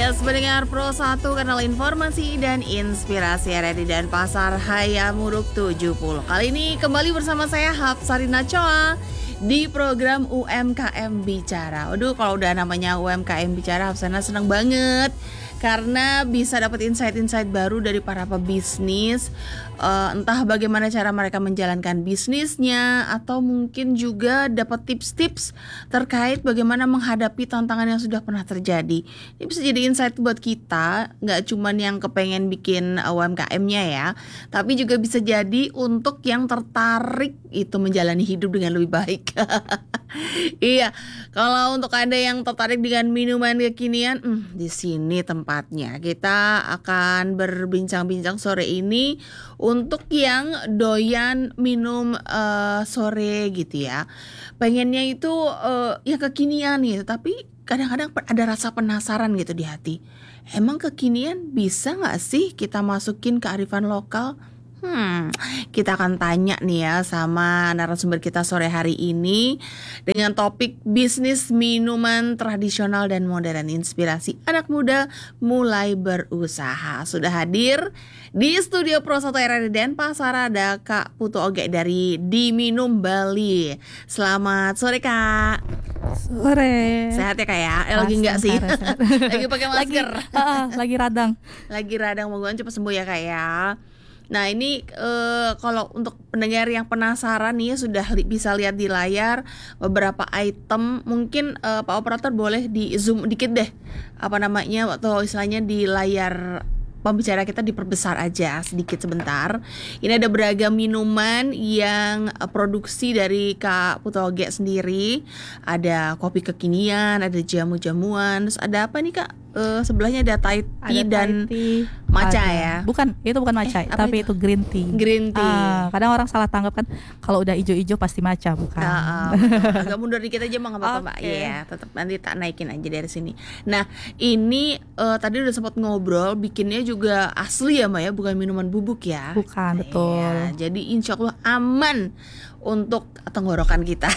Yes, pendengar Pro 1 kanal informasi dan inspirasi RRI dan Pasar Hayamuruk 70. Kali ini kembali bersama saya Hapsarina Choa di program UMKM Bicara. Waduh, kalau udah namanya UMKM Bicara, Hapsarina senang banget karena bisa dapat insight-insight baru dari para pebisnis, entah bagaimana cara mereka menjalankan bisnisnya, atau mungkin juga dapat tips-tips terkait bagaimana menghadapi tantangan yang sudah pernah terjadi. Ini bisa jadi insight buat kita, nggak cuman yang kepengen bikin UMKM-nya ya, tapi juga bisa jadi untuk yang tertarik itu menjalani hidup dengan lebih baik. Iya, kalau untuk Anda yang tertarik dengan minuman kekinian, di sini tempatnya. Kita akan berbincang-bincang sore ini untuk yang doyan minum sore gitu ya. Pengennya itu ya kekinian gitu, tapi kadang-kadang ada rasa penasaran gitu di hati. Emang kekinian bisa nggak sih kita masukin kearifan lokal? Kita akan tanya nih ya sama narasumber kita sore hari ini dengan topik bisnis minuman tradisional dan modern, inspirasi anak muda mulai berusaha. Sudah hadir di studio Pro 1 RRI Denpasar ada Kak Putu Oge dari Diminum Bali. Selamat sore Kak. Sore. Sehat ya Kak ya? Lagi enggak sih? Lagi pakai masker. Lagi radang. Lagi radang, moga cepat sembuh ya Kak ya. Nah ini kalau untuk pendengar yang penasaran nih sudah bisa lihat di layar beberapa item. Mungkin Pak Operator boleh di zoom dikit deh apa namanya atau istilahnya di layar pembicara kita diperbesar aja sedikit sebentar. Ini ada beragam minuman yang produksi dari Kak Putu Oge sendiri. Ada kopi kekinian, ada jamu-jamuan, terus ada apa nih Kak? Sebelahnya ada Thai tea dan matcha ya. Bukan, itu bukan matcha, tapi itu green tea. Green tea. Kadang orang salah tanggap kan kalau udah ijo-ijo pasti matcha, bukan. Agak mundur dikit aja mah nggak apa-apa Mbak. Iya, tetap nanti tak naikin aja dari sini. Nah, ini tadi udah sempat ngobrol, bikinnya juga asli ya Mbak ya, bukan minuman bubuk ya. Bukan, betul. Ya, jadi insya Allah aman untuk tenggorokan kita.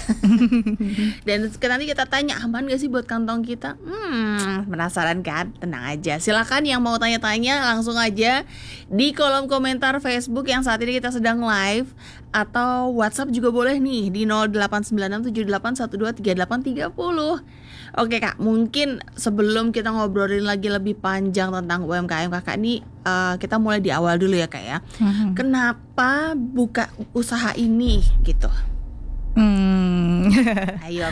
Dan nanti kita tanya aman gak sih buat kantong kita? Penasaran kan? Tenang aja. Silakan yang mau tanya-tanya langsung aja di kolom komentar Facebook yang saat ini kita sedang live, atau WhatsApp juga boleh nih di 089678123830. Oke Kak, mungkin sebelum kita ngobrolin lagi lebih panjang tentang UMKM Kakak ini, kita mulai di awal dulu ya Kak ya. Kenapa buka usaha ini gitu? Ayo.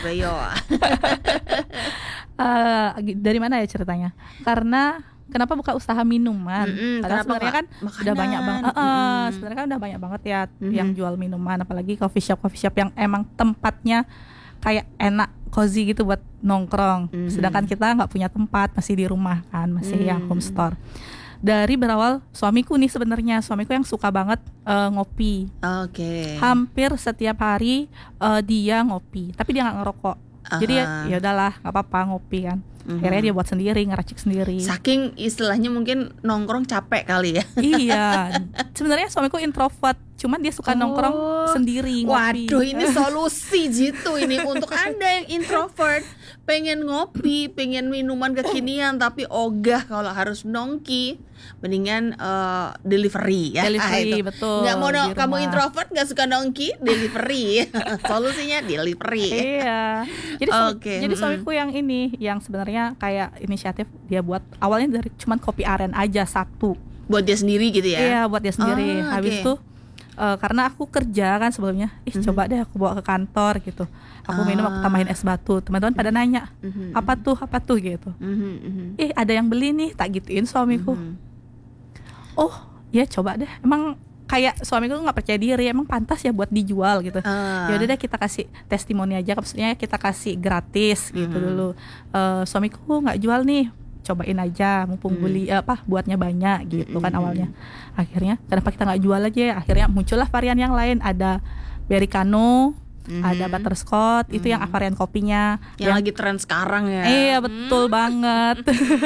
Dari mana ya ceritanya? Kenapa buka usaha minuman? Karena sebenarnya kan makanan udah banyak banget. Sebenarnya kan udah banyak banget ya yang jual minuman, apalagi coffee shop yang emang tempatnya kayak enak, cozy gitu buat nongkrong. Sedangkan kita nggak punya tempat, masih di rumah kan, masih yang home store. Dari berawal suamiku nih, sebenarnya suamiku yang suka banget ngopi. Hampir setiap hari dia ngopi, tapi dia nggak ngerokok. Jadi ya udahlah, nggak apa-apa ngopi kan. Akhirnya dia buat sendiri, ngeracik sendiri. Saking istilahnya mungkin nongkrong capek kali ya. Iya. Sebenarnya suamiku introvert, cuman dia suka nongkrong sendiri, ngopi. Waduh, ini solusi gitu ini untuk Anda yang introvert, pengen ngopi, pengen minuman kekinian tapi ogah kalau harus nongki, mendingan delivery ya. Delivery, betul. Nggak mau kamu introvert, nggak suka nongki, delivery. Solusinya delivery. Iya. Jadi suamiku yang ini, yang sebenarnya kayak inisiatif dia buat awalnya dari cuman kopi aren aja satu. Buat dia sendiri gitu ya? Iya, buat dia sendiri. Habis itu karena aku kerja kan sebelumnya, coba deh aku bawa ke kantor gitu. Aku minum, aku tambahin es batu. Teman-teman pada nanya, apa tuh gitu. Ada yang beli nih, tak gituin suamiku. Oh ya coba deh. Emang kayak suamiku nggak percaya diri, emang pantas ya buat dijual gitu. Ya udah deh, kita kasih testimoni aja, maksudnya kita kasih gratis gitu dulu. Suamiku nggak jual nih, cobain aja mumpung beli buatnya banyak gitu kan awalnya. Akhirnya kenapa kita nggak jual aja ya? Akhirnya muncullah varian yang lain, ada Americano, ada butterscotch, itu yang varian kopinya yang lagi tren sekarang ya. Iya betul banget.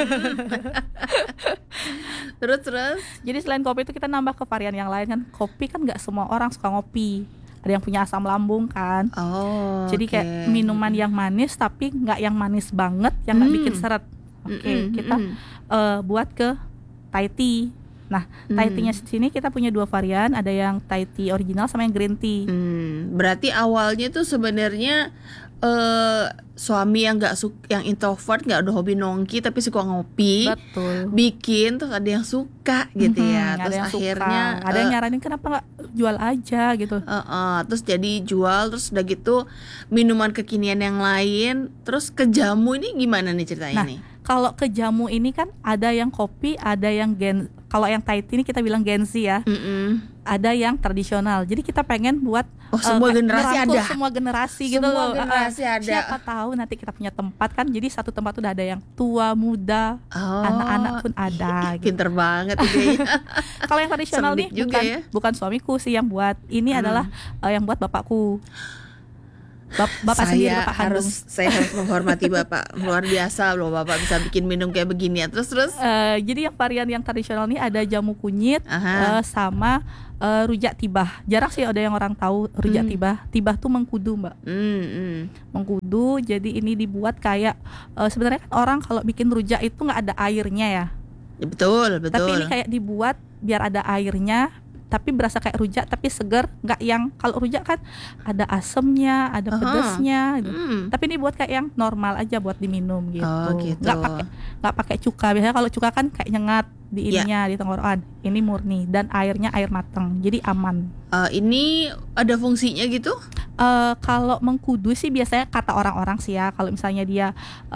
Terus jadi selain kopi itu kita nambah ke varian yang lain kan. Kopi kan nggak semua orang suka ngopi, ada yang punya asam lambung kan. Jadi kayak minuman yang manis tapi nggak yang manis banget, yang nggak bikin seret. Kita buat ke Thai tea. Nah, Thai tea-nya sini kita punya 2 varian, ada yang Thai tea original sama yang green tea. Berarti awalnya tuh sebenarnya suami yang yang introvert, nggak ada hobi nongki tapi suka ngopi. Betul. Bikin terus ada yang suka gitu ya. Terus yang akhirnya ada yang nyaranin kenapa nggak jual aja gitu. Terus jadi jual, terus udah gitu minuman kekinian yang lain. Terus ke jamu ini gimana nih ceritanya nih? Kalau ke jamu ini kan ada yang kopi, ada yang kalau yang Thai tea ini kita bilang Genzi ya. Ada yang tradisional. Jadi kita pengen buat semua generasi ada. Semua generasi gitu loh. Semua generasi ada. Siapa tahu nanti kita punya tempat kan. Jadi satu tempat tuh udah ada yang tua, muda, anak-anak pun ada. Pinter banget idenya. Kalau yang tradisional nih bukan suamiku sih yang buat. Ini adalah yang buat bapakku. Bapak sendiri, Bapak kandung. Saya harus menghormati Bapak. Luar biasa loh Bapak bisa bikin minum kayak begini ya. Terus jadi yang varian yang tradisional nih ada jamu kunyit sama rujak tibah. Jarang sih ada yang orang tahu rujak tibah. Tibah tuh mengkudu, Mbak. Mengkudu. Jadi ini dibuat kayak sebenarnya kan orang kalau bikin rujak itu nggak ada airnya ya. Betul. Tapi ini kayak dibuat biar ada airnya. Tapi berasa kayak rujak tapi seger, nggak yang kalau rujak kan ada asemnya, ada pedesnya gitu. Tapi ini buat kayak yang normal aja buat diminum gitu. Nggak pakai cuka. Biasanya kalau cuka kan kayak nyengat di ininya di tenggorokan. Ini murni dan airnya air matang. Jadi aman. Ini ada fungsinya gitu? Kalau mengkudu sih biasanya kata orang-orang sih ya, kalau misalnya dia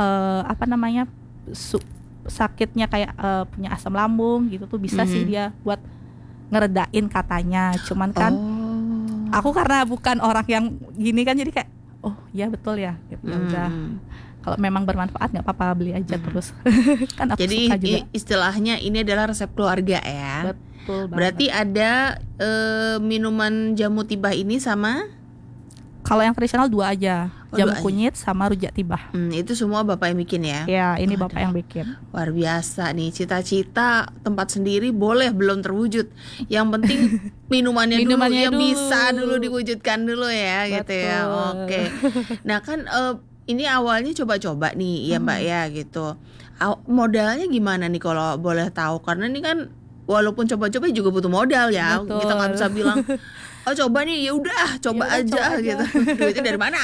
sakitnya kayak punya asam lambung gitu tuh bisa sih dia buat ngeredain katanya. Cuman kan aku karena bukan orang yang gini kan jadi kayak ya betul ya gitu. Ya udah kalau memang bermanfaat nggak apa-apa beli aja terus. Kan aku jadi suka juga. Istilahnya ini adalah resep keluarga ya. Betul banget. Berarti ada minuman jamu tibah ini sama kalau yang tradisional 2 aja. Jamu kunyit sama rujak tibah. Itu semua Bapak yang bikin ya? Ya, ini Bapak yang bikin. Luar biasa nih, cita-cita tempat sendiri boleh belum terwujud. Yang penting minumannya dulu yang bisa dulu diwujudkan dulu ya. Betul. Gitu ya. Oke. Nah kan ini awalnya coba-coba nih ya Mbak ya gitu. Modalnya gimana nih kalau boleh tahu? Karena ini kan walaupun coba-coba juga butuh modal ya. Betul. Kita nggak bisa bilang coba nih, ya udah coba aja gitu. Duitnya dari mana?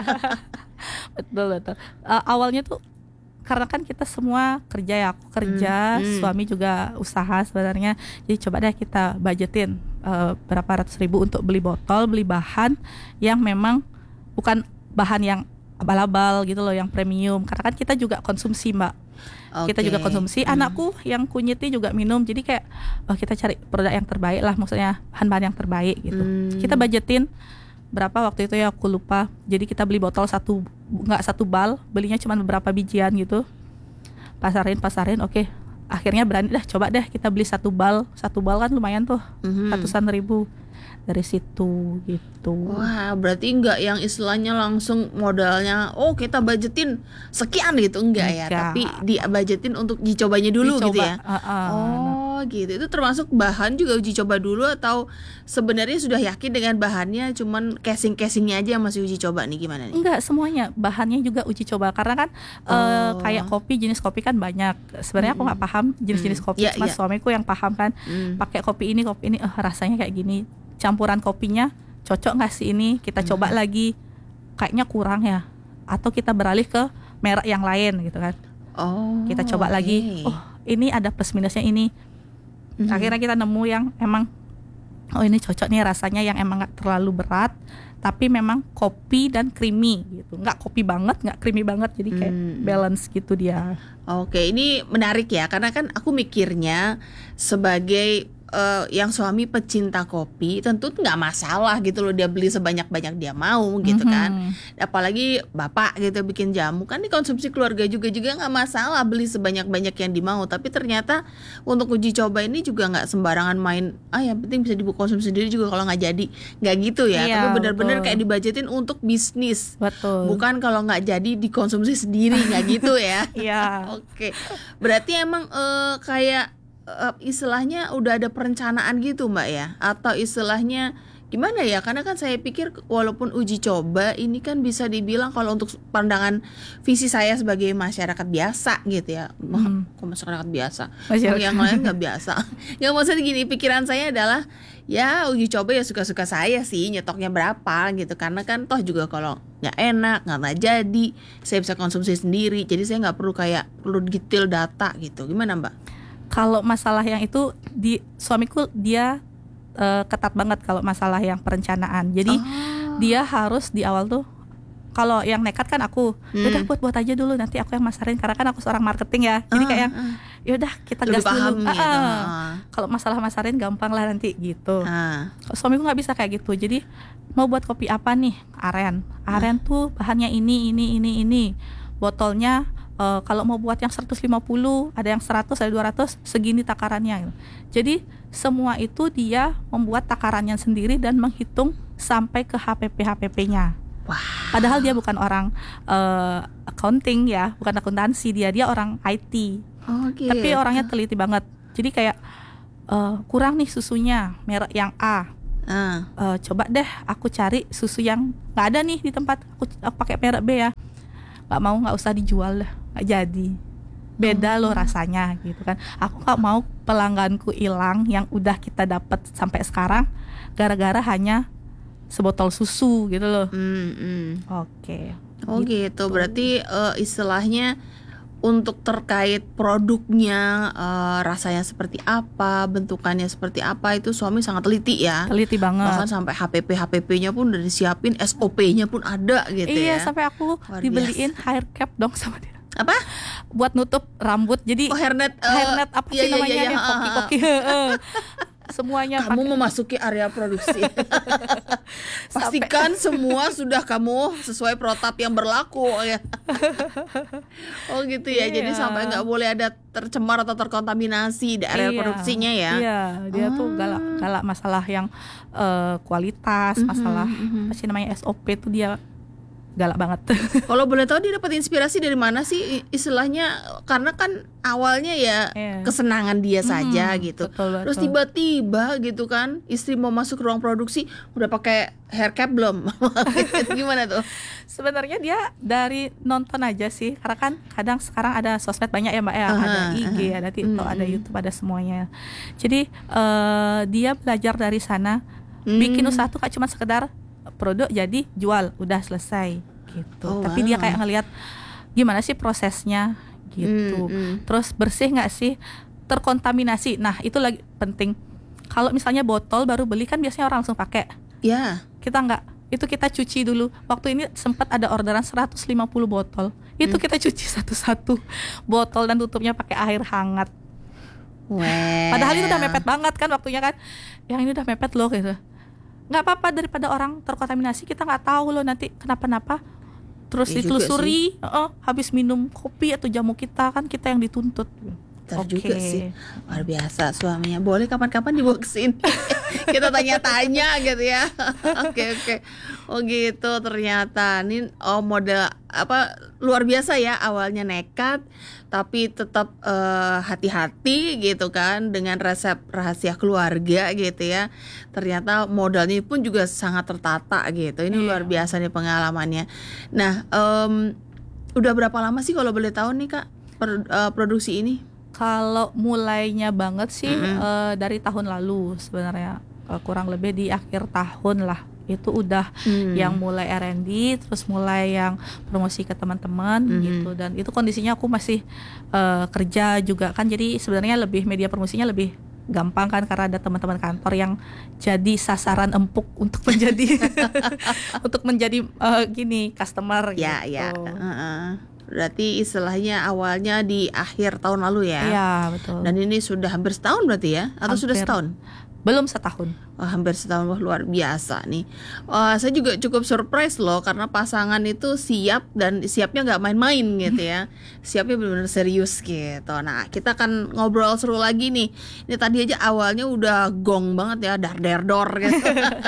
Betul. Awalnya tuh karena kan kita semua kerja ya, aku kerja, suami juga usaha sebenarnya. Jadi coba deh kita budgetin berapa ratus ribu untuk beli botol, beli bahan yang memang bukan bahan yang abal-abal gitu loh, yang premium. Karena kan kita juga konsumsi, Mbak. Kita juga konsumsi, anakku yang kunyitnya juga minum. Jadi kayak kita cari produk yang terbaik lah, maksudnya bahan-bahan yang terbaik gitu. Kita budgetin berapa waktu itu ya aku lupa. Jadi kita beli botol nggak satu bal, belinya cuma beberapa bijian gitu. Pasarin, oke. Akhirnya berani coba deh kita beli satu bal kan lumayan tuh, ratusan ribu. Dari situ gitu. Wah, berarti enggak yang istilahnya langsung modalnya kita budgetin sekian gitu, enggak ya, tapi budgetin untuk dicobanya dulu gitu ya. Gitu. Itu termasuk bahan juga uji coba dulu atau sebenarnya sudah yakin dengan bahannya, cuman casing-casingnya aja yang masih uji coba nih, gimana nih? Enggak, semuanya bahannya juga uji coba karena kan kayak kopi, jenis kopi kan banyak. Sebenarnya aku nggak paham jenis-jenis kopi, cuma suamiku yang paham kan. Pakai kopi ini rasanya kayak gini. Campuran kopinya cocok nggak sih ini? Kita coba lagi, kayaknya kurang ya. Atau kita beralih ke merek yang lain gitu kan. Kita coba lagi. Ini ada plus minusnya ini. Akhirnya kita nemu yang emang ini cocok nih rasanya, yang emang nggak terlalu berat, tapi memang kopi dan creamy gitu. Nggak kopi banget, nggak creamy banget, jadi kayak balance gitu dia. Oke, ini menarik ya, karena kan aku mikirnya sebagai yang suami pecinta kopi tentu nggak masalah gitu loh dia beli sebanyak-banyak dia mau gitu kan. Apalagi bapak gitu bikin jamu kan dikonsumsi keluarga juga nggak masalah beli sebanyak-banyak yang dimau. Tapi ternyata untuk uji coba ini juga nggak sembarangan main. Yang penting bisa dikonsumsi sendiri juga kalau nggak jadi, nggak gitu ya. Tapi benar-benar kayak dibudgetin untuk bisnis. Betul. Bukan kalau nggak jadi dikonsumsi sendiri, nggak gitu ya. Iya. Oke. Berarti emang kayak istilahnya udah ada perencanaan gitu Mbak ya, atau istilahnya gimana ya, karena kan saya pikir walaupun uji coba ini kan bisa dibilang kalau untuk pandangan visi saya sebagai masyarakat biasa gitu ya, masyarakat biasa. Masyarakat. Yang lain nggak biasa. Yang maksudnya gini, pikiran saya adalah ya uji coba ya suka-suka saya sih nyetoknya berapa gitu, karena kan toh juga kalau nggak enak nggak jadi, saya bisa konsumsi sendiri, jadi saya nggak perlu perlu detail data gitu. Gimana Mbak? Kalau masalah yang itu di suamiku dia ketat banget kalau masalah yang perencanaan. Jadi dia harus di awal tuh, kalau yang nekat kan aku, udah buat aja dulu, nanti aku yang masarin, karena kan aku seorang marketing ya. Jadi kayak yang yaudah kita lebih gas dulu. gitu. Kalau masalah masarin gampang lah nanti gitu. Suamiku nggak bisa kayak gitu. Jadi mau buat kopi apa nih? Aren tuh bahannya ini. Botolnya kalau mau buat yang 150, ada yang 100, ada 200, segini takarannya. Jadi semua itu dia membuat takarannya sendiri dan menghitung sampai ke HPP-nya. Wah. Padahal dia bukan orang accounting ya, bukan akuntansi, dia orang IT. Gitu. Tapi orangnya teliti banget. Jadi kayak kurang nih susunya, merek yang A. Coba deh aku cari susu yang nggak ada nih di tempat, aku pakai merek B ya. Nggak usah dijual lah, nggak jadi. Beda loh rasanya gitu kan. Aku nggak mau pelangganku hilang yang udah kita dapat sampai sekarang gara-gara hanya sebotol susu gitu loh. Oke. Gitu. Berarti istilahnya untuk terkait produknya, rasanya seperti apa, bentukannya seperti apa, itu suami sangat teliti ya. Teliti banget. Bahkan sampai HPP-nya pun udah disiapin, SOP-nya pun ada gitu ya. Iya, sampai aku dibeliin hair cap dong sama dia. Apa? Buat nutup rambut. Jadi hairnet apa sih namanya yang koki-koki. Semuanya kamu memasuki area produksi. Pastikan semua sudah kamu sesuai protap yang berlaku ya. Oh gitu ya. Jadi sampai nggak boleh ada tercemar atau terkontaminasi di area produksinya ya. Iya, dia tuh galak masalah yang kualitas, masalah apa sih namanya SOP tuh dia galak banget. Kalau boleh tahu dia dapat inspirasi dari mana sih istilahnya? Karena kan awalnya ya kesenangan dia saja gitu. Betul. Terus tiba-tiba gitu kan istri mau masuk ruang produksi udah pakai hair cap belum? Gimana tuh? Sebenarnya dia dari nonton aja sih. Karena kan kadang sekarang ada sosmed banyak ya Mbak ya. Ada IG, ada TikTok, ada YouTube, ada semuanya. Jadi dia belajar dari sana. Bikin usaha tuh gak cuma sekedar produk jadi jual udah selesai gitu. Tapi dia kayak ngelihat gimana sih prosesnya gitu. Terus bersih nggak sih, terkontaminasi. Nah itu lagi penting. Kalau misalnya botol baru beli kan biasanya orang langsung pakai. Ya. Kita nggak, itu kita cuci dulu. Waktu ini sempat ada orderan 150 botol. Itu kita cuci satu-satu botol dan tutupnya pakai air hangat. Padahal itu udah mepet banget kan waktunya kan. Yang ini udah mepet loh gitu. Nggak apa-apa, daripada orang terkontaminasi, kita nggak tahu loh nanti kenapa-napa. Terus ditelusuri, habis minum kopi atau jamu kita kan kita yang dituntut. Juga sih, luar biasa suaminya. Boleh kapan-kapan dibawa kesini. Kita tanya-tanya gitu ya. Oke. Oh gitu ternyata. Ini model apa luar biasa ya, awalnya nekat tapi tetap hati-hati gitu kan dengan resep rahasia keluarga gitu ya. Ternyata modalnya pun juga sangat tertata gitu. Ini luar biasa nih pengalamannya. Nah, udah berapa lama sih kalau boleh tahu nih Kak produksi ini? Kalau mulainya banget sih dari tahun lalu sebenarnya, kurang lebih di akhir tahun lah. Itu udah yang mulai R&D, terus mulai yang promosi ke teman-teman gitu. Dan itu kondisinya aku masih kerja juga kan, jadi sebenarnya lebih media promosinya lebih gampang kan, karena ada teman-teman kantor yang jadi sasaran empuk untuk menjadi untuk menjadi gini customer gitu. Ya. Berarti istilahnya awalnya di akhir tahun lalu ya? Iya betul. Dan ini sudah hampir setahun berarti ya? Atau sudah setahun? Belum setahun. Wah, hampir setahun. Wah, luar biasa nih. Saya juga cukup surprise loh, karena pasangan itu siap, dan siapnya nggak main-main gitu ya. Siapnya benar-benar serius gitu. Nah, kita akan ngobrol seru lagi nih. Ini tadi aja awalnya udah gong banget ya, dar-der-dor gitu.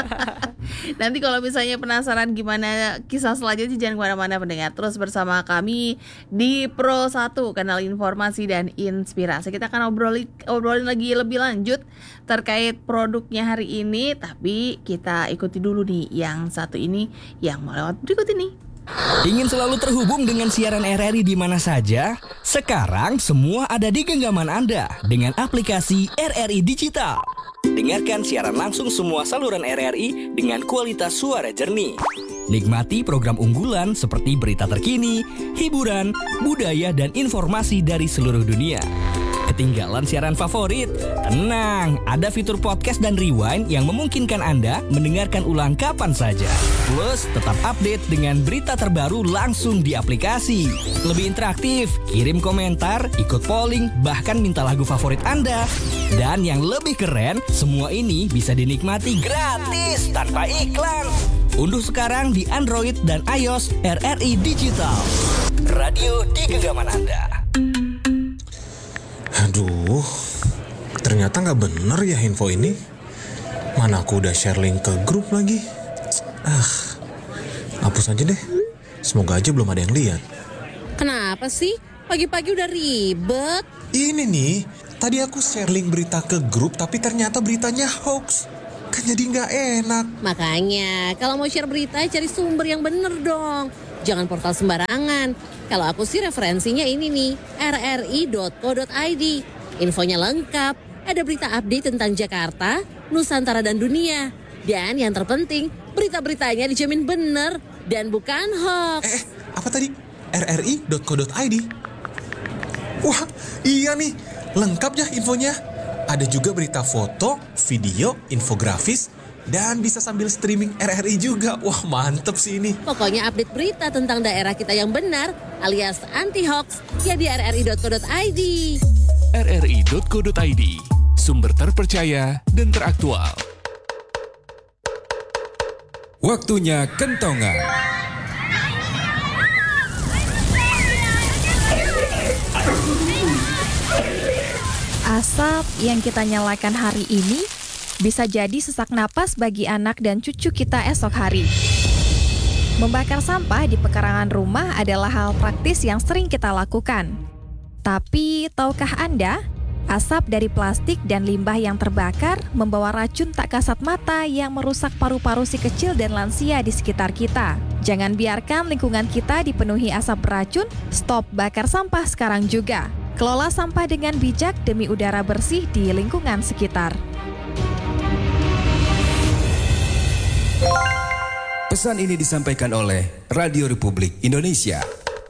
Nanti kalau misalnya penasaran gimana kisah selanjutnya, jangan kemana-mana pendengar. Terus bersama kami di Pro 1, kanal informasi dan inspirasi. Kita akan obrolin lagi lebih lanjut terkait produknya hari ini. Tapi kita ikuti dulu nih yang satu ini yang mau lewat berikut ini. Ingin selalu terhubung dengan siaran RRI di mana saja? Sekarang semua ada di genggaman Anda dengan aplikasi RRI Digital. Dengarkan siaran langsung semua saluran RRI dengan kualitas suara jernih. Nikmati program unggulan seperti berita terkini, hiburan, budaya, dan informasi dari seluruh dunia. Ketinggalan siaran favorit? Tenang, ada fitur podcast dan rewind yang memungkinkan Anda mendengarkan ulang kapan saja. Plus, tetap update dengan berita terbaru langsung di aplikasi. Lebih interaktif, kirim komentar, ikut polling, bahkan minta lagu favorit Anda. Dan yang lebih keren, semua ini bisa dinikmati gratis tanpa iklan. Unduh sekarang di Android dan iOS RRI Digital. Radio di genggaman Anda. Aduh, ternyata nggak bener ya info ini. Mana aku udah share link ke grup lagi. Hapus aja deh. Semoga aja belum ada yang lihat. Kenapa sih? Pagi-pagi udah ribet. Ini nih, tadi aku share link berita ke grup tapi ternyata beritanya hoax. Kan jadi nggak enak. Makanya, kalau mau share berita cari sumber yang bener dong. Jangan portal sembarangan. Kalau aku sih referensinya ini nih, rri.co.id. Infonya lengkap, ada berita update tentang Jakarta, Nusantara dan dunia. Dan yang terpenting, berita-beritanya dijamin bener dan bukan hoax. Apa tadi? rri.co.id. Wah, iya nih, lengkap ya infonya. Ada juga berita foto, video, infografis, dan bisa sambil streaming RRI juga. Wah, mantep sih ini. Pokoknya update berita tentang daerah kita yang benar alias anti-hoax ya di rri.co.id. rri.co.id, sumber terpercaya dan teraktual. Waktunya kentongan. Asap yang kita nyalakan hari ini bisa jadi sesak napas bagi anak dan cucu kita esok hari. Membakar sampah di pekarangan rumah adalah hal praktis yang sering kita lakukan. Tapi, tahukah Anda, asap dari plastik dan limbah yang terbakar membawa racun tak kasat mata yang merusak paru-paru si kecil dan lansia di sekitar kita. Jangan biarkan lingkungan kita dipenuhi asap beracun, stop bakar sampah sekarang juga. Kelola sampah dengan bijak demi udara bersih di lingkungan sekitar. Pesan ini disampaikan oleh Radio Republik Indonesia.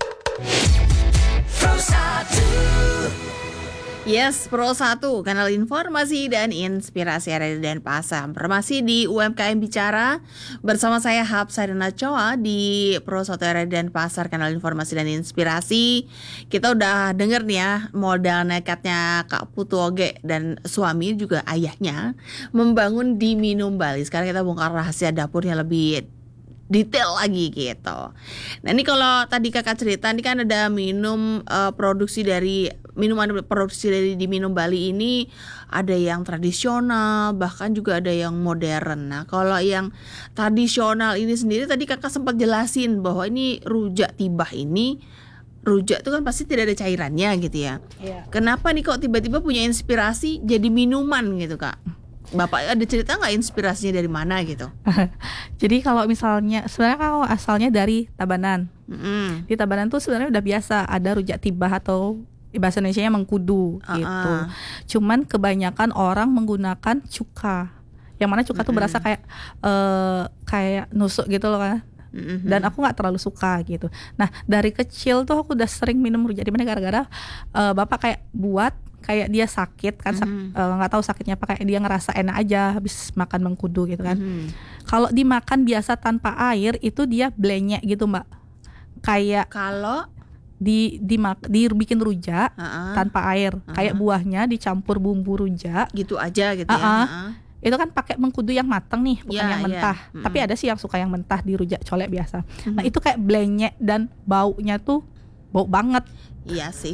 Yes, Pro 1, kanal informasi dan inspirasi Radio dan Pasar. Masih di UMKM Bicara bersama saya Hapsarina Choa di Pro 1 Radio dan Pasar, kanal informasi dan inspirasi. Kita udah denger nih ya, modal nekatnya Kak Putu Oge dan suami juga ayahnya membangun di Minum Bali. Sekarang kita bongkar rahasia dapurnya lebih detail lagi gitu. Nah ini kalau tadi kakak cerita, ini kan ada minuman produksi dari di Minum Bali ini ada yang tradisional, bahkan juga ada yang modern. Nah kalau yang tradisional ini sendiri tadi kakak sempat jelasin bahwa ini rujak tibah ini, rujak itu kan pasti tidak ada cairannya gitu ya. Kenapa nih kok tiba-tiba punya inspirasi jadi minuman gitu kak? Bapak ada cerita nggak inspirasinya dari mana gitu? Jadi kalau misalnya sebenarnya kalau asalnya dari Tabanan. Di Tabanan tuh sebenarnya udah biasa ada rujak tibah atau bahasa Indonesianya mengkudu gitu. Cuman kebanyakan orang menggunakan cuka. Yang mana cuka tuh berasa kayak nusuk gitu loh kan. Dan aku nggak terlalu suka gitu. Nah dari kecil tuh aku udah sering minum rujak tibah gara-gara bapak kayak buat kayak dia sakit kan, nggak tahu sakitnya apa, kayak dia ngerasa enak aja habis makan mengkudu gitu kan. Kalau dimakan biasa tanpa air itu dia blenyek gitu mbak, kayak kalau dibikin rujak tanpa air, kayak buahnya dicampur bumbu rujak gitu aja gitu ya. Itu kan pakai mengkudu yang matang nih, bukan yang mentah. Tapi ada sih yang suka yang mentah di rujak colek biasa. Nah itu kayak blenyek dan baunya tuh bau banget. Iya sih.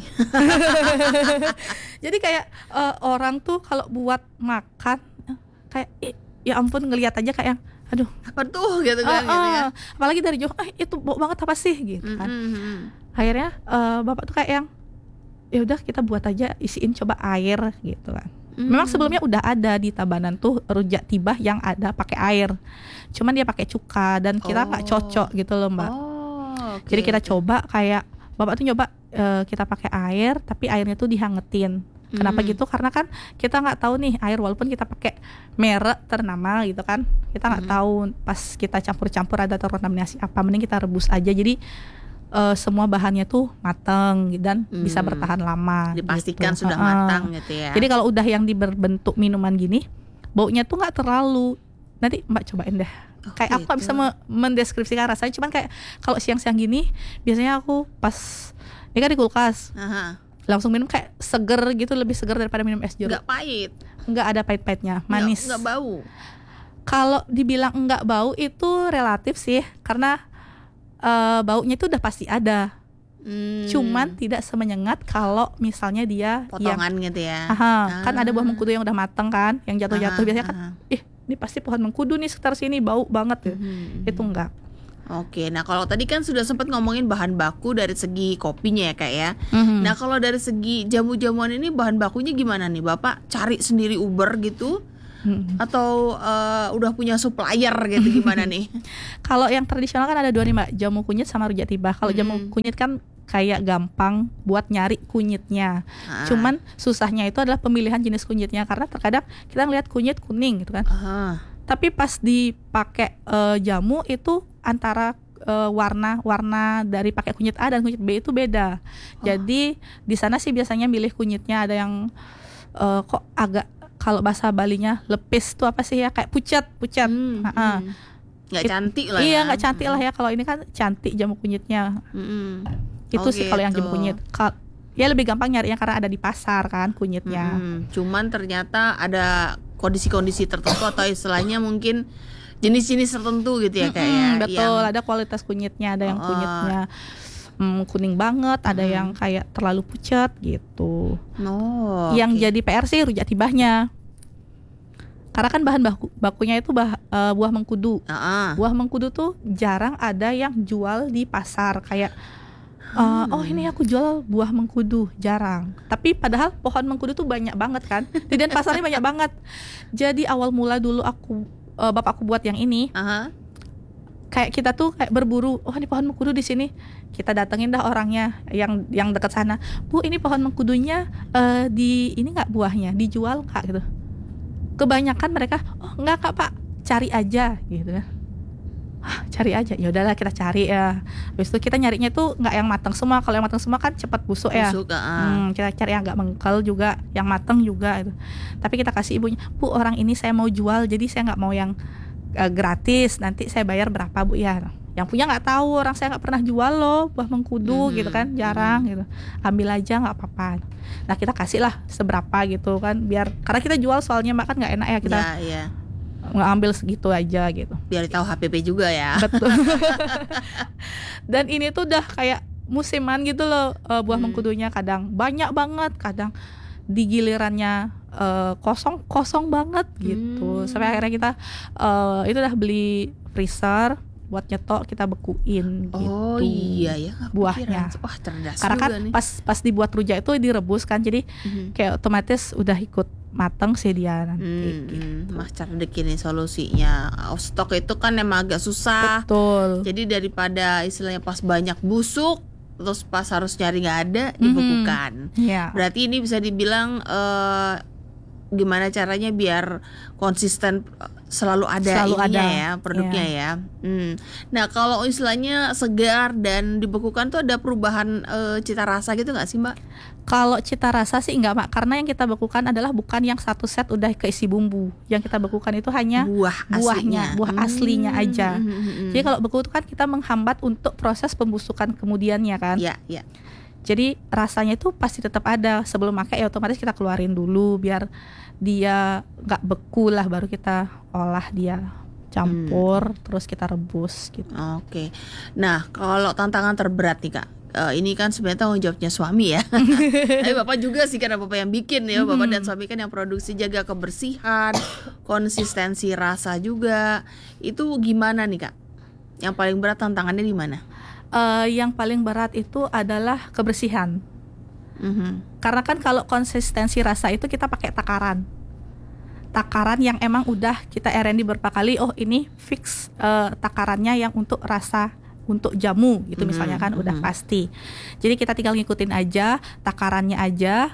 Jadi kayak orang tuh kalau buat makan kayak ya ampun ngelihat aja kayak aduh apa tuh gitu kan gitu ya. Apalagi dari jauh itu bau banget apa sih gitu kan. Akhirnya bapak tuh kayak yang ya udah kita buat aja, isiin coba air gitu kan. Memang sebelumnya udah ada di Tabanan tuh rujak tibah yang ada pakai air. Cuman dia pakai cuka dan kita nggak cocok gitu loh mbak. oke, Jadi kita oke. coba kayak bapak tuh nyoba kita pakai air, tapi airnya tuh dihangetin. Kenapa gitu? Karena kan kita nggak tahu nih air, walaupun kita pakai merek ternama gitu kan, kita nggak tahu pas kita campur-campur ada terkontaminasi apa. Mending kita rebus aja. Jadi semua bahannya tuh matang dan bisa bertahan lama. Dipastikan gitu. sudah matang gitu ya. Jadi kalau udah yang berbentuk minuman gini, baunya tuh nggak terlalu. Nanti Mbak cobain deh. Kayak aku nggak bisa mendeskripsikan rasanya. Cuman kayak kalau siang-siang gini, biasanya aku pas ini kan di kulkas. Aha. Langsung minum kayak seger gitu, lebih seger daripada minum es jeruk. Nggak pahit, Nggak ada pahit-pahitnya, manis. nggak bau. Kalau dibilang nggak bau itu relatif sih, karena baunya itu udah pasti ada. Cuman tidak semenyengat kalau misalnya dia Potongan gitu ya. kan ada buah mengkudu yang udah matang kan, yang jatuh-jatuh biasanya kan, ini pasti pohon mengkudu nih sekitar sini bau banget ya. Itu enggak. Oke, nah kalau tadi kan sudah sempat ngomongin bahan baku dari segi kopinya ya Kak ya. Nah kalau dari segi jamu-jamuan ini bahan bakunya gimana nih Bapak? Cari sendiri Uber gitu? Atau udah punya supplier gitu gimana nih? Kalau yang tradisional kan ada dua nih Mbak, jamu kunyit sama rujak tibah. Kalau jamu kunyit kan kayak gampang buat nyari kunyitnya. Cuman susahnya itu adalah pemilihan jenis kunyitnya, karena terkadang kita ngelihat kunyit kuning gitu kan. Tapi pas dipakai jamu itu antara warna dari pakai kunyit A dan kunyit B itu beda. Jadi di sana sih biasanya milih kunyitnya ada yang kok agak, kalau bahasa Balinya lepis tuh apa sih ya, kayak pucat. Nggak cantik lah ya. Iya, nggak cantik lah ya. Kalau ini kan cantik jamu kunyitnya. Itu sih kalau yang jamu kunyit. Ya lebih gampang nyarinya karena ada di pasar kan kunyitnya. Cuman ternyata ada kondisi-kondisi tertentu atau istilahnya mungkin jenis-jenis tertentu gitu ya Kak ya. Betul, ada kualitas kunyitnya, ada yang kunyitnya kuning banget, ada yang kayak terlalu pucat gitu. Yang jadi PR sih rujak tibahnya. Karena kan bahan bakunya itu buah mengkudu. Buah mengkudu tuh jarang ada yang jual di pasar kayak oh ini aku jual buah mengkudu, jarang. Tapi padahal pohon mengkudu tuh banyak banget kan. Di Denpasarnya banyak banget. Jadi awal mula dulu bapakku buat yang ini. Kayak kita tuh kayak berburu, oh ini pohon mengkudu di sini. Kita datengin dah orangnya yang dekat sana. Bu, ini pohon mengkudunya ini nggak buahnya, dijual nggak gitu. Kebanyakan mereka, oh enggak Kak Pak, cari aja gitu kan. Cari aja, ya udahlah kita cari ya. Habis itu kita nyarinya tuh nggak yang matang semua. Kalau yang matang semua kan cepat busuk ya. Kita cari yang nggak mengkel juga, yang matang juga itu. Tapi kita kasih ibunya, Bu orang ini saya mau jual, jadi saya nggak mau yang gratis. Nanti saya bayar berapa Bu ya? Yang punya nggak tahu, orang saya nggak pernah jual loh buah mengkudu gitu kan, jarang gitu. Ambil aja nggak apa-apa. Nah kita kasih lah seberapa gitu kan, biar karena kita jual soalnya Mbak kan nggak enak ya kita. Ngambil segitu aja gitu. Biar tahu HPP juga ya. Betul. Dan ini tuh udah kayak musiman gitu loh, buah mengkudunya kadang banyak banget, kadang di gilirannya kosong banget gitu. Sampai akhirnya kita itu udah beli freezer buat nyetok, kita bekuin gitu. Oh iya ya, buahnya. Wah cerdas karena juga kan nih. pas dibuat rujak itu direbus kan, jadi kayak otomatis udah ikut matang sih dia nanti. Gitu. Mas cerdik ini solusinya. Stok itu kan emang agak susah. Betul. Jadi daripada istilahnya pas banyak busuk, terus pas harus nyari nggak ada, dibekukan. Berarti ini bisa dibilang gimana caranya biar konsisten selalu ada ya produknya ya. Nah kalau istilahnya segar dan dibekukan tuh ada perubahan cita rasa gitu nggak sih Mbak? Kalau cita rasa sih enggak Mbak, karena yang kita bekukan adalah bukan yang satu set udah keisi bumbu. Yang kita bekukan itu hanya buah aslinya aja. Jadi kalau beku itu kan kita menghambat untuk proses pembusukan kemudiannya kan. Iya. Jadi rasanya itu pasti tetap ada. Sebelum pakai ya otomatis kita keluarin dulu biar dia nggak beku lah, baru kita olah dia, campur terus kita rebus gitu. Oke. Nah kalau tantangan terberat nih Kak, ini kan sebenarnya tanggung jawabnya suami ya. Tapi Bapak juga sih, karena Bapak yang bikin ya. Bapak dan suami kan yang produksi, jaga kebersihan, konsistensi rasa juga. Itu gimana nih Kak? Yang paling berat tantangannya di mana? Yang paling berat itu adalah kebersihan. Karena kan kalau konsistensi rasa itu kita pakai takaran yang emang udah kita R&D berapa kali. Oh ini fix takarannya yang untuk rasa untuk jamu gitu misalnya kan udah pasti. Jadi kita tinggal ngikutin aja takarannya aja,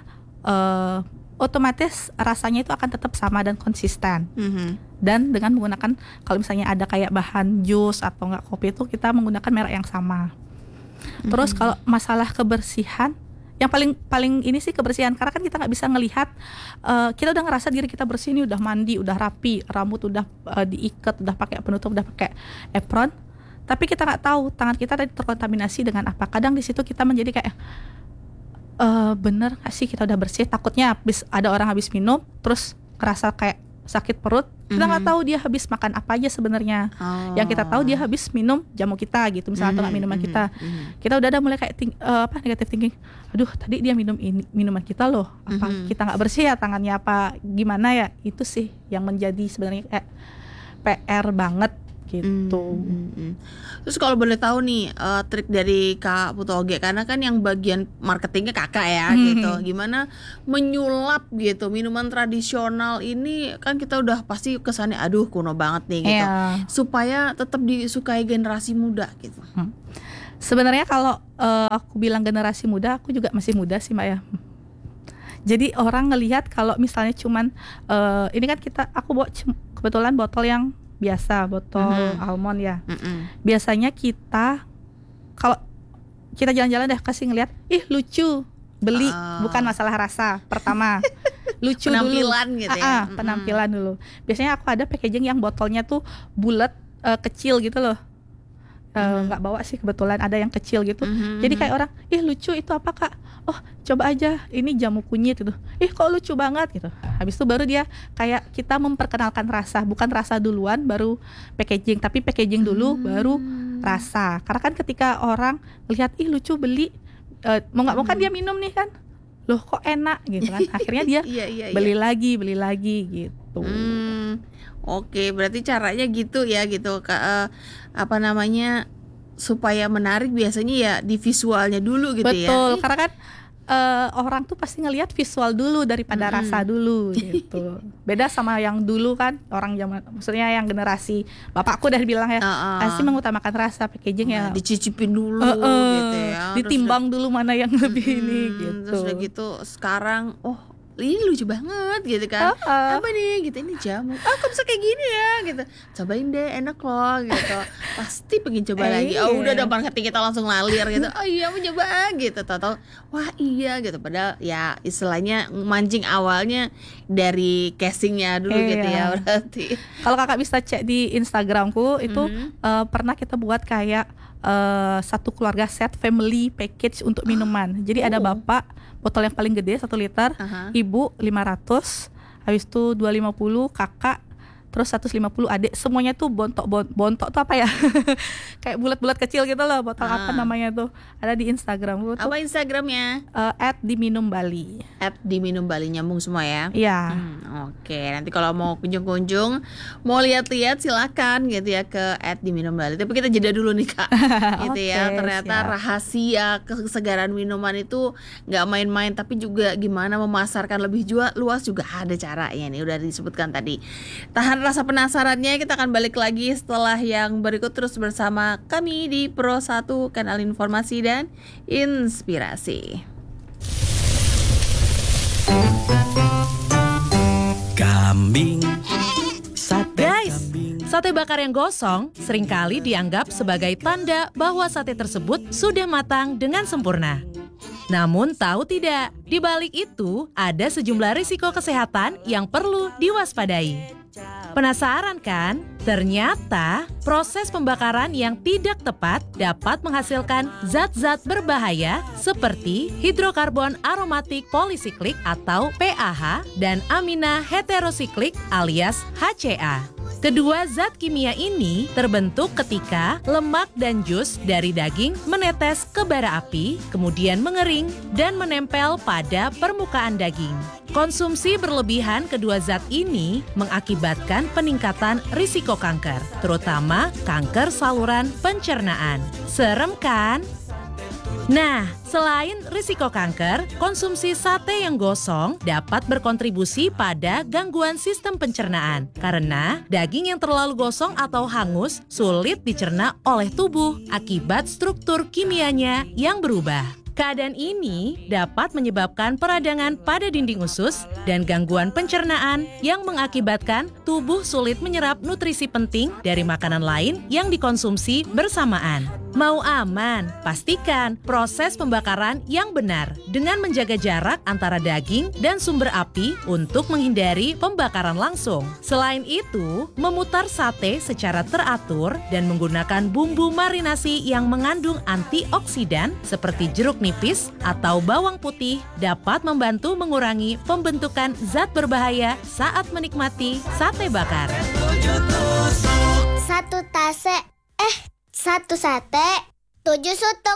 otomatis rasanya itu akan tetap sama dan konsisten. Dan dengan menggunakan kalau misalnya ada kayak bahan jus atau enggak kopi itu kita menggunakan merek yang sama. Terus kalau masalah kebersihan, yang paling ini sih kebersihan, karena kan kita nggak bisa ngelihat, kita udah ngerasa diri kita bersih nih, udah mandi, udah rapi, rambut udah diikat, udah pakai penutup, udah pakai apron, tapi kita nggak tahu tangan kita tadi terkontaminasi dengan apa. Kadang di situ kita menjadi kayak bener nggak sih kita udah bersih? Takutnya ada orang habis minum terus ngerasa kayak sakit perut, kita nggak tahu dia habis makan apa aja sebenarnya. Yang kita tahu dia habis minum jamu kita gitu misalnya, atau nggak minuman kita. Kita udah ada mulai kayak negative thinking. Aduh, tadi dia minum minuman kita loh. Apa kita nggak bersih ya tangannya, apa gimana ya? Itu sih yang menjadi sebenarnya kayak PR banget gitu. Terus kalau boleh tahu nih trik dari Kak Putu Oge, karena kan yang bagian marketingnya kakak ya gitu, gimana menyulap gitu minuman tradisional ini, kan kita udah pasti kesannya aduh kuno banget nih gitu, supaya tetap disukai generasi muda gitu. Sebenarnya kalau aku bilang generasi muda, aku juga masih muda sih Mbak ya. Jadi orang ngelihat kalau misalnya cuman ini kan aku bawa kebetulan botol yang biasa, botol almond ya. Biasanya kita kalau kita jalan-jalan deh kasih ngelihat, ih lucu, beli, bukan masalah rasa. Pertama, lucu penampilan dulu. Gitu ya. Penampilan dulu. Biasanya aku ada packaging yang botolnya tuh bulat, kecil gitu loh. Nggak bawa sih kebetulan, ada yang kecil gitu. Jadi kayak orang, ih lucu, itu apa Kak? Oh coba aja, ini jamu kunyit gitu. Ih kok lucu banget gitu. Habis itu baru dia kayak kita memperkenalkan rasa, bukan rasa duluan baru packaging, tapi packaging dulu baru rasa. Karena kan ketika orang melihat ih lucu, beli, mau nggak mau kan dia minum nih kan, loh kok enak gitu kan. Akhirnya dia beli lagi gitu. Oke, berarti caranya gitu ya gitu, apa namanya, supaya menarik biasanya ya di visualnya dulu gitu. Betul, karena kan orang tuh pasti ngelihat visual dulu daripada rasa dulu gitu. Beda sama yang dulu kan, orang zaman, maksudnya yang generasi bapakku udah bilang ya, pasti mengutamakan rasa, packaging ya dicicipin dulu gitu ya. Ditimbang dulu mana yang lebih ini gitu. Terus udah gitu sekarang, ini lucu banget gitu kan. Apa nih gitu, ini jamu. Kok bisa kayak gini ya gitu. Cobain deh, enak loh gitu. Pasti pengen coba lagi. Udah ada marketing kita langsung lalir gitu. Oh iya mau coba gitu. Tahu-tahu wah iya gitu. Padahal ya istilahnya mancing awalnya dari casingnya dulu gitu ya berarti. Kalau kakak bisa cek di Instagramku itu pernah kita buat kayak satu keluarga set family package untuk minuman. Jadi ada bapak botol yang paling gede 1 liter, ibu 500, habis itu 250 kakak, terus 150 adik, semuanya tuh bontok tuh apa ya? Kayak bulat-bulat kecil gitu loh, botol apa namanya tuh? Ada di Instagram. Apa Instagramnya? @diminum_bali. @diminum_bali, nyambung semua ya? Iya. Oke, nanti kalau mau kunjung-kunjung, mau lihat-lihat silakan gitu ya ke @diminum_bali. Tapi kita jeda dulu nih Kak, gitu ya. Ternyata rahasia kesegaran minuman itu nggak main-main, tapi juga gimana memasarkan lebih luas juga ada caranya nih, udah disebutkan tadi. Tahan rasa penasarannya, kita akan balik lagi setelah yang berikut, terus bersama kami di Pro 1, kanal informasi dan inspirasi. Kambing. Guys, sate bakar yang gosong seringkali dianggap sebagai tanda bahwa sate tersebut sudah matang dengan sempurna. Namun tahu tidak, di balik itu ada sejumlah risiko kesehatan yang perlu diwaspadai. Penasaran kan? Ternyata proses pembakaran yang tidak tepat dapat menghasilkan zat-zat berbahaya seperti hidrokarbon aromatik polisiklik atau PAH dan amina heterosiklik alias HCA. Kedua zat kimia ini terbentuk ketika lemak dan jus dari daging menetes ke bara api, kemudian mengering dan menempel pada permukaan daging. Konsumsi berlebihan kedua zat ini mengakibatkan peningkatan risiko kanker, terutama kanker saluran pencernaan. Serem kan? Nah, selain risiko kanker, konsumsi sate yang gosong dapat berkontribusi pada gangguan sistem pencernaan. Karena daging yang terlalu gosong atau hangus sulit dicerna oleh tubuh akibat struktur kimianya yang berubah. Keadaan ini dapat menyebabkan peradangan pada dinding usus dan gangguan pencernaan yang mengakibatkan tubuh sulit menyerap nutrisi penting dari makanan lain yang dikonsumsi bersamaan. Mau aman, pastikan proses pembakaran yang benar dengan menjaga jarak antara daging dan sumber api untuk menghindari pembakaran langsung. Selain itu, memutar sate secara teratur dan menggunakan bumbu marinasi yang mengandung antioksidan seperti jeruk nipis atau bawang putih dapat membantu mengurangi pembentukan zat berbahaya saat menikmati sate bakar. Satu sate, 7 sutuk.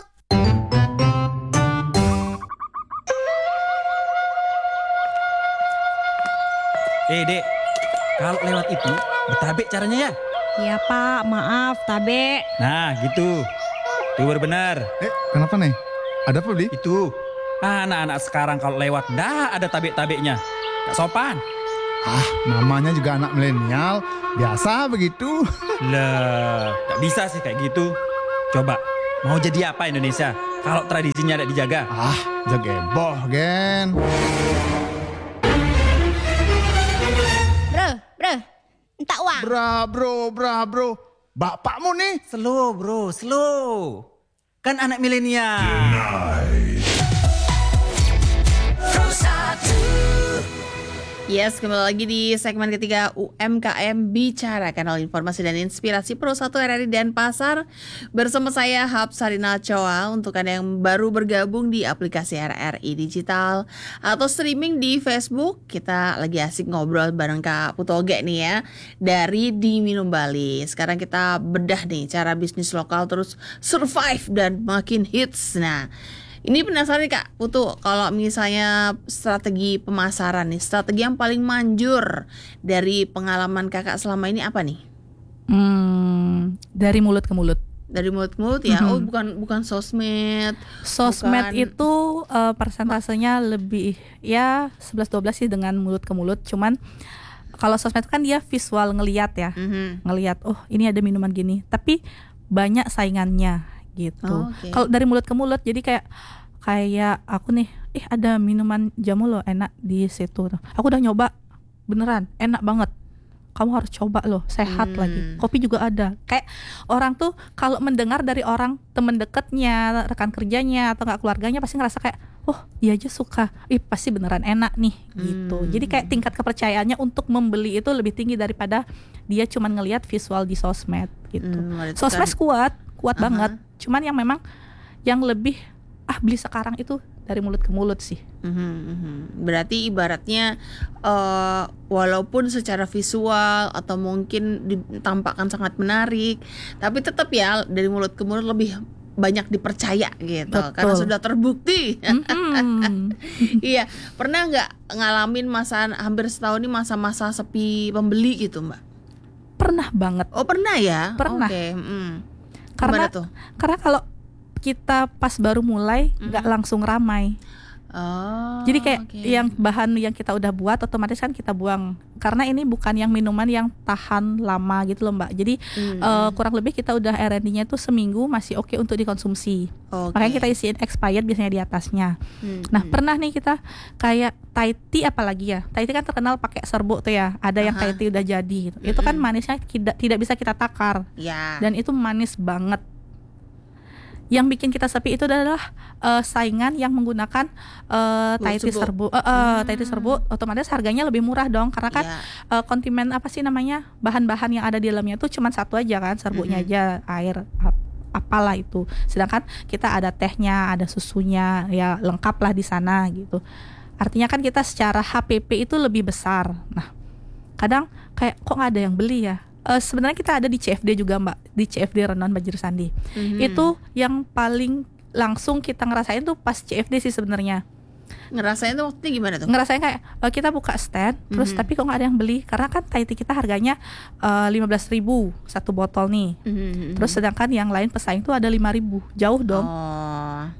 Dek, kalau lewat itu, bertabek caranya ya? Iya Pak, maaf, tabe. Nah, gitu. Itu baru benar. Kenapa nih? Ada apa, Bli? Itu. Anak-anak sekarang kalau lewat, dah ada tabek-tabeknya. Gak sopan. Namanya juga anak milenial. Biasa begitu. Lah, gak bisa sih kayak gitu. Coba, mau jadi apa Indonesia kalau tradisinya tidak dijaga? Jageboh, Gen. Bro, entak uang. Bro. Bapakmu nih. Slow, bro, slow. Kan anak milenial. Yes, kembali lagi di segmen ketiga UMKM Bicara, kanal informasi dan inspirasi Pro 1 RRI dan Pasar. Bersama saya Hapsarina Choa. Untuk Anda yang baru bergabung di aplikasi RRI Digital atau streaming di Facebook, kita lagi asik ngobrol bareng Kak Putoge nih ya, dari Di Minum Bali. Sekarang kita bedah nih cara bisnis lokal terus survive dan makin hits. Nah, ini penasaran nih Kak Putu, kalau misalnya strategi pemasaran nih, strategi yang paling manjur dari pengalaman kakak selama ini apa nih? Dari mulut ke mulut. Dari mulut ke mulut ya? Oh, bukan sosmed. Sosmed itu persentasenya lebih ya 11-12 sih dengan mulut ke mulut. Cuman kalau sosmed kan dia visual ngelihat ya, ngelihat oh ini ada minuman gini, tapi banyak saingannya gitu. Kalau dari mulut ke mulut jadi kayak aku nih, ada minuman jamu loh enak di situ. Aku udah nyoba, beneran enak banget. Kamu harus coba loh, sehat lagi. Kopi juga ada. Kayak orang tuh kalau mendengar dari orang temen deketnya, rekan kerjanya atau nggak keluarganya pasti ngerasa kayak, oh dia aja suka, pasti beneran enak nih gitu. Jadi kayak tingkat kepercayaannya untuk membeli itu lebih tinggi daripada dia cuman ngelihat visual di sosmed gitu. Sosmed kuat banget. Cuman yang memang yang lebih beli sekarang itu dari mulut ke mulut sih. Berarti ibaratnya walaupun secara visual atau mungkin ditampakkan sangat menarik, tapi tetap ya dari mulut ke mulut lebih banyak dipercaya gitu. Betul. Karena sudah terbukti. Iya, pernah nggak ngalamin hampir setahun ini masa-masa sepi pembeli gitu Mbak? Pernah banget. Oh pernah ya? Pernah. Oke. Karena kalau kita pas baru mulai nggak langsung ramai. Jadi kayak yang bahan yang kita udah buat otomatis kan kita buang. Karena ini bukan yang minuman yang tahan lama gitu loh Mbak. Jadi kurang lebih kita udah R&D-nya itu seminggu masih oke untuk dikonsumsi. Makanya kita isiin expired biasanya di atasnya. Nah pernah nih kita kayak Thai tea apalagi ya. Thai tea kan terkenal pakai serbuk tuh ya. Ada yang Thai tea udah jadi gitu. Itu kan manisnya tidak bisa kita takar. Dan itu manis banget. Yang bikin kita sepi itu adalah saingan yang menggunakan Thai tea serbuk. Thai tea serbuk otomatis harganya lebih murah dong karena kan kondimen bahan-bahan yang ada di dalamnya itu cuma satu aja kan, serbuknya aja, air apalah itu. Sedangkan kita ada tehnya, ada susunya, ya lengkap lah di sana gitu. Artinya kan kita secara HPP itu lebih besar. Nah, kadang kayak kok nggak ada yang beli ya? Sebenarnya kita ada di CFD juga Mbak, di CFD Renon Banjir Sandi. Itu yang paling langsung kita ngerasain tuh pas CFD sih sebenarnya. Ngerasain tuh waktunya gimana tuh? Ngerasain kayak kita buka stand, terus tapi kok nggak ada yang beli? Karena kan Thai tea kita harganya 15.000 satu botol nih. Terus sedangkan yang lain pesaing tuh ada 5.000, jauh dong.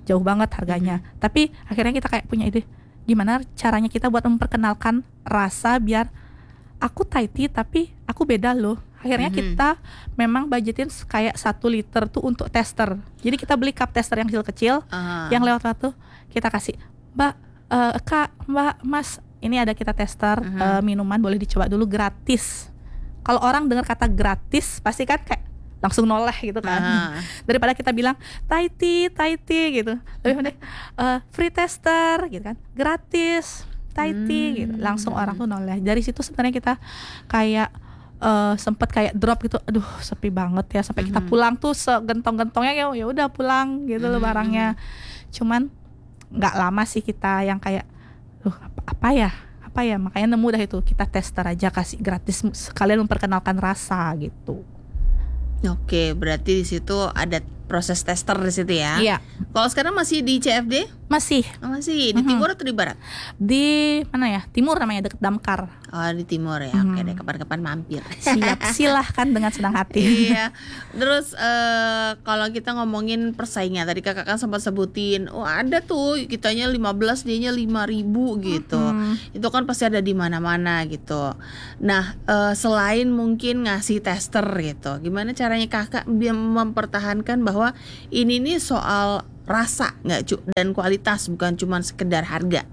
jauh banget harganya. Tapi akhirnya kita kayak punya ide, gimana caranya kita buat memperkenalkan rasa biar aku Thai tea tapi aku beda loh. Akhirnya kita memang budgetin kayak 1 liter tuh untuk tester. Jadi kita beli cup tester yang kecil-kecil, yang lewat waktu kita kasih, Mbak, Kak, Mbak, Mas, ini ada kita tester minuman, boleh dicoba dulu gratis. Kalau orang dengar kata gratis pasti kan kayak langsung noleh gitu kan. Daripada kita bilang Thai tea gitu, lebih mending free tester gitu kan, gratis Thai tea gitu. Langsung orang tuh noleh. Dari situ sebenarnya kita kayak sempet kayak drop gitu, aduh sepi banget ya, sampai kita pulang tuh segentong-gentongnya ya udah pulang gitu loh barangnya. Cuman nggak lama sih kita yang kayak apa ya, makanya nemu dah itu, kita tester aja, kasih gratis sekalian memperkenalkan rasa gitu. Oke, berarti di situ ada proses tester di situ ya. Iya. Kalau sekarang masih di CFD? Masih di timur atau di barat? Di mana ya? Timur namanya, deket Damkar. Oh, di timur ya. Oke deh, kapan-kapan mampir. Siap, silahkan dengan senang hati. Iya. Terus kalau kita ngomongin persaingan, tadi kakak kan sempat sebutin, ada tuh kitanya 15, dianya 5.000 gitu. Itu kan pasti ada di mana-mana gitu. Nah, selain mungkin ngasih tester gitu, gimana caranya kakak biar mempertahankan bahwa ini nih soal rasa dan kualitas, bukan cuma sekedar harga.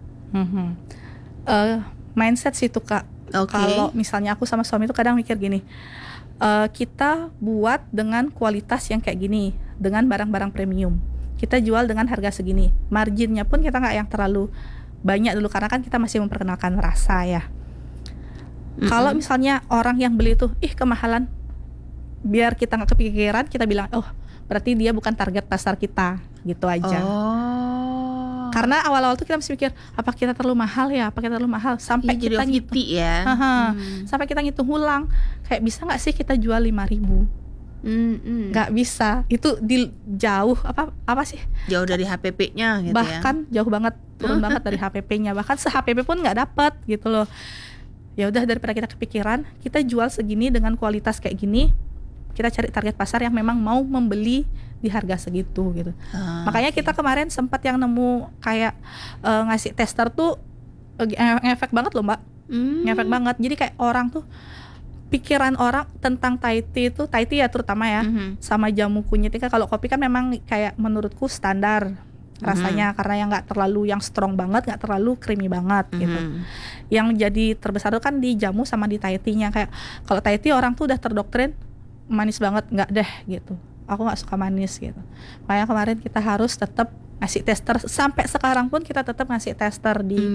Mindset sih tuh Kak. Kalau misalnya aku sama suami tuh kadang mikir gini, kita buat dengan kualitas yang kayak gini, dengan barang-barang premium, kita jual dengan harga segini, marginnya pun kita nggak yang terlalu banyak dulu, karena kan kita masih memperkenalkan rasa ya. Kalau misalnya orang yang beli tuh kemahalan, biar kita nggak kepikiran, kita bilang berarti dia bukan target pasar kita, gitu aja. Karena awal-awal tuh kita masih mikir, apa kita terlalu mahal ya, sampai kita ngitung ya. Sampai kita ngitung ulang, kayak bisa nggak sih kita jual 5.000? Nggak bisa, itu jauh apa sih? Jauh dari HPP-nya gitu. Bahkan jauh banget, turun banget dari HPP-nya, bahkan se-HPP pun nggak dapat gitu loh. Ya udah, daripada kita kepikiran, kita jual segini dengan kualitas kayak gini, kita cari target pasar yang memang mau membeli di harga segitu gitu. Makanya kita kemarin sempat yang nemu kayak ngasih tester tuh ngefek banget loh Mbak. Ngefek banget. Jadi kayak orang tuh, pikiran orang tentang Thai tea ya terutama ya, sama jamu kunyit. Kalau kopi kan memang kayak menurutku standar rasanya, karena yang nggak terlalu yang strong banget, nggak terlalu creamy banget gitu. Yang jadi terbesar tuh kan di jamu sama di Thai tea-nya. Kayak kalau Thai tea orang tuh udah terdoktrin manis banget, nggak deh gitu, aku nggak suka manis gitu. Makanya kemarin kita harus tetap ngasih tester, sampai sekarang pun kita tetap ngasih tester di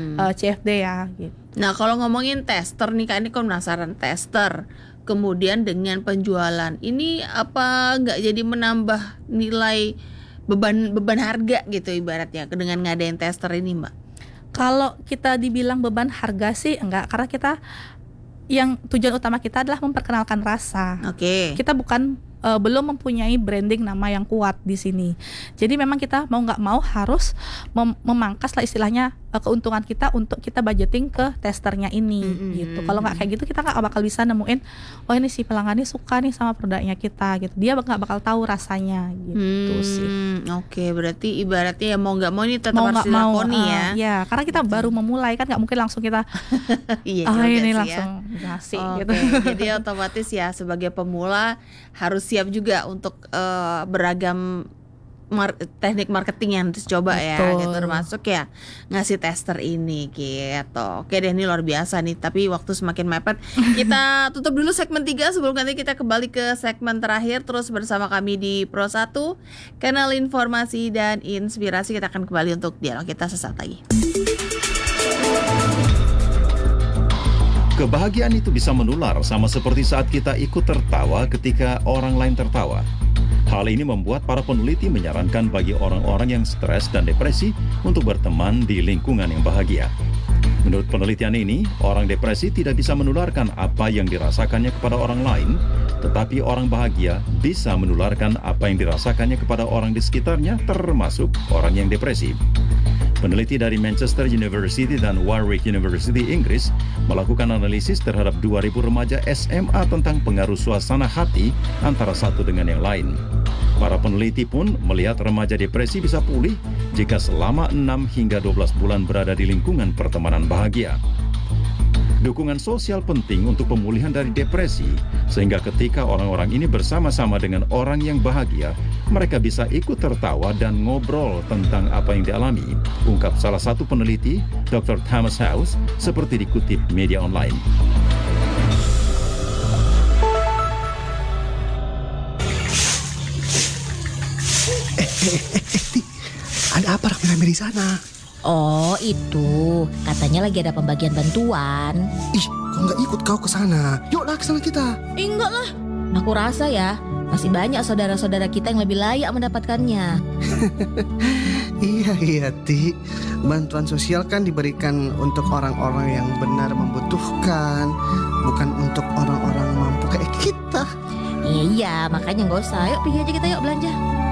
CFD ya gitu. Nah kalau ngomongin tester nih Kak, ini kan penasaran, tester kemudian dengan penjualan ini apa nggak jadi menambah nilai beban harga gitu ibaratnya dengan ngadain tester ini Mbak? Kalau kita dibilang beban harga sih enggak, karena kita yang tujuan utama kita adalah memperkenalkan rasa. Kita bukan belum mempunyai branding nama yang kuat di sini. Jadi memang kita mau nggak mau harus memangkas lah istilahnya keuntungan kita untuk kita budgeting ke testernya ini gitu. Kalau nggak kayak gitu kita nggak bakal bisa nemuin, oh ini si pelanggan ini suka nih sama produknya kita gitu. Dia nggak bakal tahu rasanya gitu sih. Berarti ibaratnya ya mau nggak mau ini tetap harus dilakoni ya. Ya, karena kita baru memulai kan, nggak mungkin langsung kita ini langsung ngasih gitu. Jadi otomatis ya sebagai pemula harus siap juga untuk beragam teknik marketing yang harus coba ya gitu, termasuk ya ngasih tester ini gitu. Oke deh, ini luar biasa nih, tapi waktu semakin mepet. Kita tutup dulu segmen 3 sebelum nanti kita kembali ke segmen terakhir terus bersama kami di Pro 1, kanal informasi dan inspirasi. Kita akan kembali untuk dialog kita sesaat lagi. Kebahagiaan itu bisa menular, sama seperti saat kita ikut tertawa ketika orang lain tertawa. Hal ini membuat para peneliti menyarankan bagi orang-orang yang stres dan depresi untuk berteman di lingkungan yang bahagia. Menurut penelitian ini, orang depresi tidak bisa menularkan apa yang dirasakannya kepada orang lain, tetapi orang bahagia bisa menularkan apa yang dirasakannya kepada orang di sekitarnya, termasuk orang yang depresi. Peneliti dari Manchester University dan Warwick University, Inggris, melakukan analisis terhadap 2.000 remaja SMA tentang pengaruh suasana hati antara satu dengan yang lain. Para peneliti pun melihat remaja depresi bisa pulih jika selama 6 hingga 12 bulan berada di lingkungan pertemanan bahagia. Dukungan sosial penting untuk pemulihan dari depresi, sehingga ketika orang-orang ini bersama-sama dengan orang yang bahagia, mereka bisa ikut tertawa dan ngobrol tentang apa yang dialami, ungkap salah satu peneliti, Dr. Thomas House, seperti dikutip media online. Ada apa rame-rame di sana? Oh itu, katanya lagi ada pembagian bantuan. Ih, kok nggak ikut kau ke sana? Yuklah ke sana kita. Enggak lah, aku rasa ya masih banyak saudara-saudara kita yang lebih layak mendapatkannya. Iya, Ti. Bantuan sosial kan diberikan untuk orang-orang yang benar membutuhkan, bukan untuk orang-orang mampu kayak kita. Iya, makanya nggak usah. Yuk pergi aja kita, yuk belanja.